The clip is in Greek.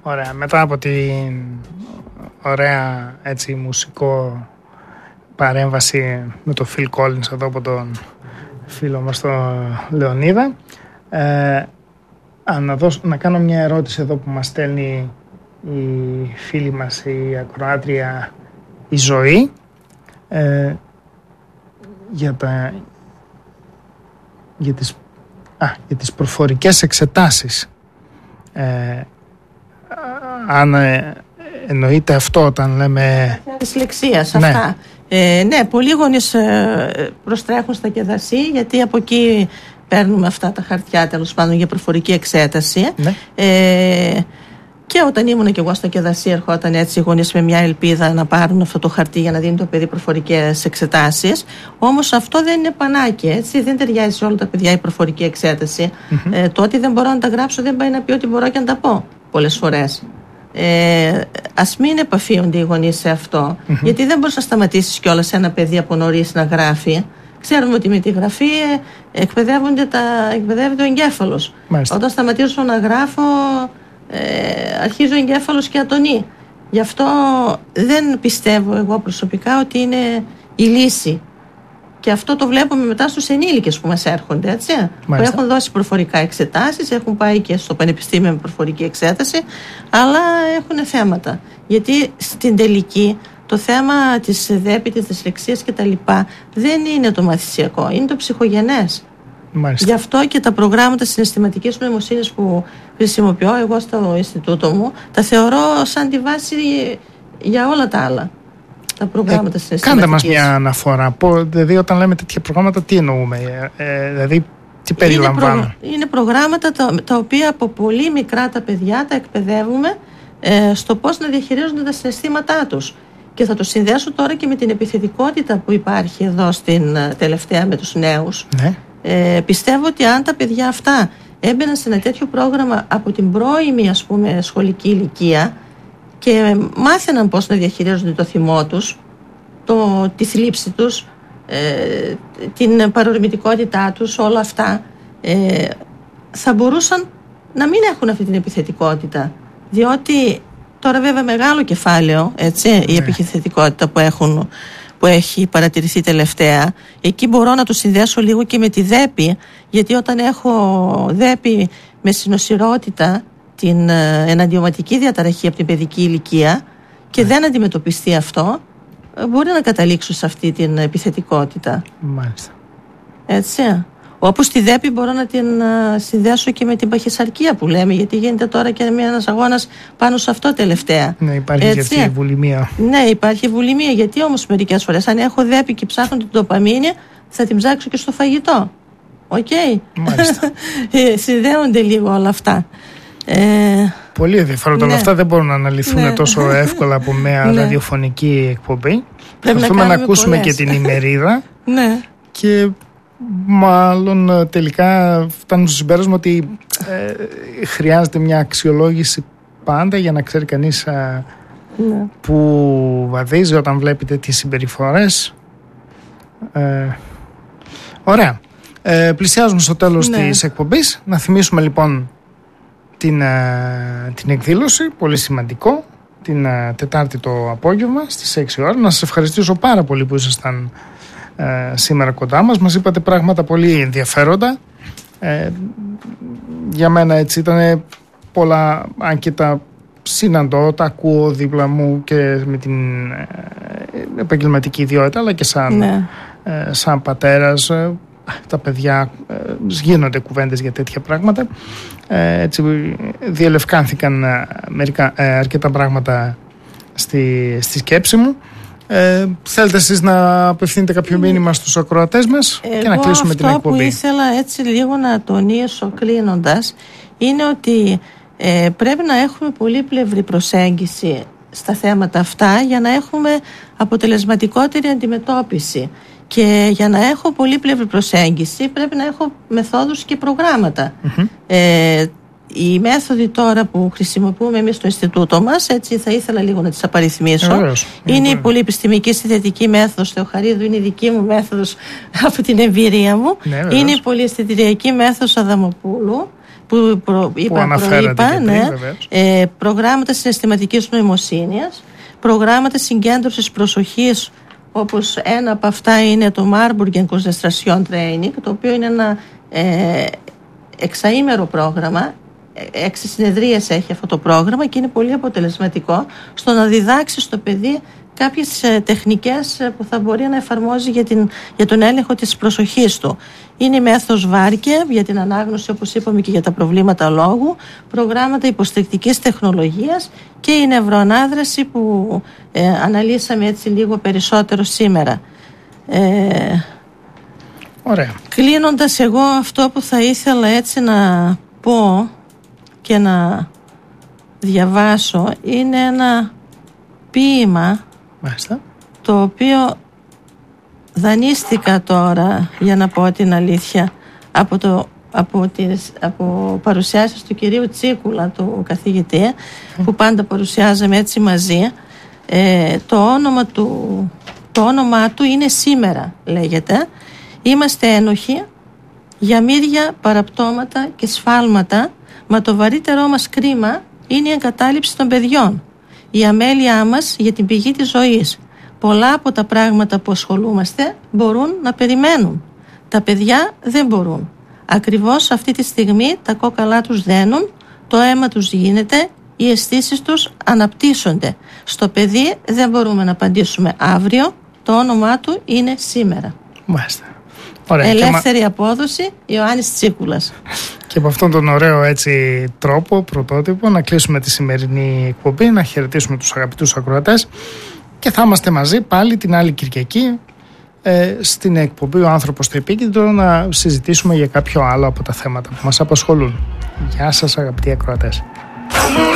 Ωραία, μετά από την ωραία έτσι μουσικό παρέμβαση με το Phil Collins εδώ από τον φίλο μας τον Λεωνίδα, να κάνω μια ερώτηση εδώ που μας στέλνει η φίλη μας η ακροάτρια η Ζωή για τις προφορικές εξετάσεις. Αν εννοείται αυτό όταν λέμε δυσλεξίας, αυτά. Ναι, πολλοί γονείς προστρέχουν στα ΚΕΔΑΣΗ, γιατί από εκεί παίρνουμε αυτά τα χαρτιά τέλος πάντων για προφορική εξέταση. Ναι. Και όταν ήμουν και εγώ στο ΚΕΔΑΣΗ, ερχόταν έτσι οι γονείς με μια ελπίδα να πάρουν αυτό το χαρτί για να δίνει το παιδί προφορικές εξετάσεις. Όμως αυτό δεν είναι πανάκι, έτσι. Δεν ταιριάζει σε όλα τα παιδιά η προφορική εξέταση. Το ότι δεν μπορώ να τα γράψω δεν πάει να πει ότι μπορώ και να τα πω πολλές φορές. Ας μην επαφίονται οι γονείς σε αυτό, γιατί δεν μπορείς να σταματήσεις κιόλας ένα παιδί από νωρίς να γράφει. Ξέρουμε ότι με τη γραφή εκπαιδεύεται ο εγκέφαλος. Μάλιστα. Όταν σταματήσω να γράφω, αρχίζει ο εγκέφαλος και ατονεί. Γι' αυτό δεν πιστεύω εγώ προσωπικά ότι είναι η λύση. Και αυτό το βλέπουμε μετά στους ενήλικες που μας έρχονται, έτσι. Που έχουν δώσει προφορικά εξετάσεις, έχουν πάει και στο πανεπιστήμιο με προφορική εξέταση, αλλά έχουν θέματα. Γιατί στην τελική το θέμα της ΔΕΠΗ, της δυσλεξίας κτλ. Δεν είναι το μαθησιακό, είναι το ψυχογενές. Μάλιστα. Γι' αυτό και τα προγράμματα συναισθηματικής νοημοσύνης που χρησιμοποιώ εγώ στο Ινστιτούτο μου, τα θεωρώ σαν τη βάση για όλα τα άλλα. Τα προγράμματα συναισθηματικής. Κάντε μας μια αναφορά. Δηλαδή, όταν λέμε τέτοια προγράμματα, τι εννοούμε, δηλαδή, τι περιλαμβάνουν? Είναι προγράμματα τα οποία από πολύ μικρά τα παιδιά τα εκπαιδεύουμε στο πώς να διαχειρίζονται τα συναισθήματά τους. Και θα το συνδέσω τώρα και με την επιθετικότητα που υπάρχει εδώ στην τελευταία με τους νέους. Ναι. Πιστεύω ότι αν τα παιδιά αυτά έμπαιναν σε ένα τέτοιο πρόγραμμα από την πρώιμη, ας πούμε, σχολική ηλικία και μάθαιναν πώς να διαχειρίζονται το θυμό τους, τη θλίψη τους, την παρορμητικότητά τους, όλα αυτά, θα μπορούσαν να μην έχουν αυτή την επιθετικότητα. Διότι τώρα βέβαια μεγάλο κεφάλαιο, έτσι, η επιθετικότητα που έχει παρατηρηθεί τελευταία. Εκεί μπορώ να το συνδέσω λίγο και με τη ΔΕΠΗ, γιατί όταν έχω ΔΕΠΗ με συνοσηρότητα, την εναντιωματική διαταραχή από την παιδική ηλικία και δεν αντιμετωπιστεί αυτό, μπορεί να καταλήξω σε αυτή την επιθετικότητα. Μάλιστα. Έτσι. Όπως τη ΔΕΠΗ μπορώ να την συνδέσω και με την παχυσαρκία που λέμε, γιατί γίνεται τώρα και ένας αγώνας πάνω σε αυτό τελευταία. Ναι, υπάρχει και αυτή η βουλημία. Ναι, υπάρχει βουλημία. Γιατί όμως μερικές φορές, αν έχω ΔΕΠΗ και ψάχνω την ντοπαμίνη, θα την ψάξω και στο φαγητό. Οκ. Μάλιστα. Συνδέονται λίγο όλα αυτά. Πολύ ενδιαφέροντα. Όλα αυτά δεν μπορούν να αναλυθούν τόσο εύκολα από μια ραδιοφωνική εκπομπή. Προσπαθούμε να ακούσουμε και την ημερίδα. Ναι. Και μάλλον τελικά φτάνουμε στο συμπέρασμα ότι χρειάζεται μια αξιολόγηση πάντα για να ξέρει κανείς που βαδίζει όταν βλέπετε τις συμπεριφορές. Ωραία. Πλησιάζουμε στο τέλος της εκπομπής. Να θυμίσουμε λοιπόν την εκδήλωση, πολύ σημαντικό, την Τετάρτη το απόγευμα στις 6 ώρα. Να σας ευχαριστήσω πάρα πολύ που ήσασταν σήμερα κοντά μας. Μας είπατε πράγματα πολύ ενδιαφέροντα. Για μένα έτσι ήταν πολλά, αν και τα συναντώ, τα ακούω δίπλα μου και με την επαγγελματική ιδιότητα, αλλά και σαν πατέρας. Τα παιδιά γίνονται κουβέντες για τέτοια πράγματα. Έτσι διελευκάνθηκαν αρκετά πράγματα στη σκέψη μου. Θέλετε εσείς να απευθύνετε κάποιο μήνυμα στους ακροατές μας και να κλείσουμε την εκπομπή? Αυτό που ήθελα έτσι λίγο να τονίσω κλείνοντας είναι ότι πρέπει να έχουμε πολύπλευρη προσέγγιση στα θέματα αυτά για να έχουμε αποτελεσματικότερη αντιμετώπιση. Και για να έχω πολύπλευρη προσέγγιση πρέπει να έχω μεθόδους και προγράμματα. Οι μέθοδοι τώρα που χρησιμοποιούμε εμείς στο Ινστιτούτο μας, έτσι θα ήθελα λίγο να τις απαριθμίσω. Είναι η πολυεπιστημική συνθετική μέθοδος Θεοχαρίδου, είναι η δική μου μέθοδος από την εμπειρία μου. Είναι η πολυαισθητηριακή μέθοδος Αδαμοπούλου που προείπα, προγράμματα συναισθηματικής νοημοσύνης, προγράμματα συγκέντρωσης προσοχής, όπως ένα από αυτά είναι το Marburg Concentration Training, το οποίο είναι ένα εξαήμερο πρόγραμμα. 6 συνεδρίες έχει αυτό το πρόγραμμα και είναι πολύ αποτελεσματικό στο να διδάξει στο παιδί κάποιες τεχνικές που θα μπορεί να εφαρμόζει για τον έλεγχο της προσοχής του. Είναι η μέθοδος Βάρκε για την ανάγνωση, όπως είπαμε, και για τα προβλήματα λόγου, προγράμματα υποστηρικτικής τεχνολογίας και η νευροανάδραση που αναλύσαμε έτσι λίγο περισσότερο σήμερα. Ωραία. Κλείνοντας, εγώ αυτό που θα ήθελα έτσι να πω και να διαβάσω είναι ένα ποίημα. Μάλιστα. Το οποίο δανείστηκα τώρα, για να πω την αλήθεια, από παρουσιάσεις του κυρίου Τσίκουλα, του καθηγητή, που πάντα παρουσιάζαμε έτσι μαζί. Το όνομα του είναι «Σήμερα», λέγεται. Είμαστε ένοχοι για μύρια, παραπτώματα και σφάλματα, μα το βαρύτερό μας κρίμα είναι η εγκατάλειψη των παιδιών. Η αμέλειά μας για την πηγή της ζωής. Πολλά από τα πράγματα που ασχολούμαστε μπορούν να περιμένουν. Τα παιδιά δεν μπορούν. Ακριβώς αυτή τη στιγμή τα κόκαλά τους δένουν, το αίμα τους γίνεται, οι αισθήσεις τους αναπτύσσονται. Στο παιδί δεν μπορούμε να απαντήσουμε αύριο, το όνομά του είναι σήμερα. Μάλιστα. Ωραία. Ελεύθερη απόδοση, Ιωάννης Τσίκουλας. Και από αυτόν τον ωραίο έτσι τρόπο, πρωτότυπο, να κλείσουμε τη σημερινή εκπομπή, να χαιρετήσουμε τους αγαπητούς ακροατές και θα είμαστε μαζί πάλι την άλλη Κυριακή στην εκπομπή «Ο άνθρωπος στο επίκεντρο» να συζητήσουμε για κάποιο άλλο από τα θέματα που μας απασχολούν. Γεια σας αγαπητοί ακροατές.